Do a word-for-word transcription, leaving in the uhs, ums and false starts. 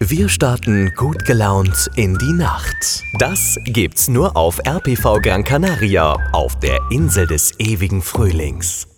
Wir starten gut gelaunt in die Nacht. Das gibt's nur auf R P V Gran Canaria, auf der Insel des ewigen Frühlings.